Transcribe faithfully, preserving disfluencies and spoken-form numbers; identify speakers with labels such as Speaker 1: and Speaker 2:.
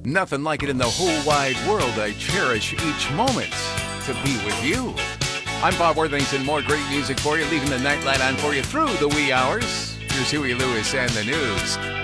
Speaker 1: Nothing like it in the whole wide world. I cherish each moment to be with you. I'm Bob Worthington. More great music for you, leaving the nightlight on for you through the wee hours. Here's Huey Lewis and the news.